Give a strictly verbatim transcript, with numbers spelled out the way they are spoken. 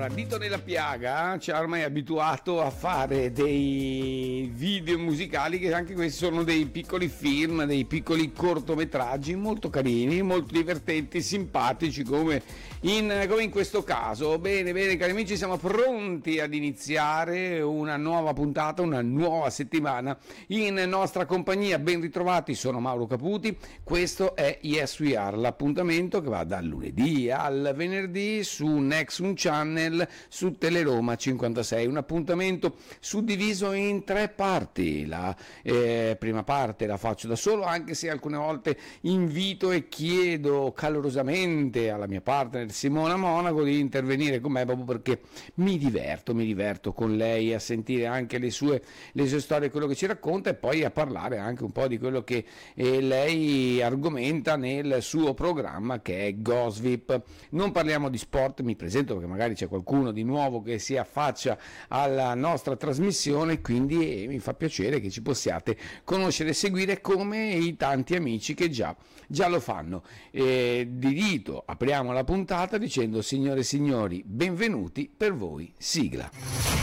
Allora, Dito nella piaga ci ha ormai abituato a fare dei video musicali che anche questi sono dei piccoli film, dei piccoli cortometraggi molto carini, molto divertenti, simpatici come in, come in questo caso. Bene, bene cari amici, siamo pronti ad iniziare una nuova puntata, una nuova settimana in nostra compagnia. Ben ritrovati, sono Mauro Caputi, questo è Yes We Are, l'appuntamento che va dal lunedì al venerdì su Nexum Channel su Teleroma cinquantasei, un appuntamento suddiviso in tre parti. La eh, prima parte la faccio da solo, anche se alcune volte invito e chiedo calorosamente alla mia partner Simona Monaco di intervenire con me, proprio perché mi diverto, mi diverto con lei a sentire anche le sue, le sue storie, quello che ci racconta, e poi a parlare anche un po' di quello che eh, lei argomenta nel suo programma, che è Gossip. Non parliamo di sport, mi presento perché magari c'è qualcuno di nuovo che si affaccia alla nostra trasmissione, quindi eh, mi fa piacere che ci possiate conoscere e seguire come i tanti amici che già, già lo fanno. Eh, di Dito apriamo la puntata dicendo: signore e signori, benvenuti, per voi sigla.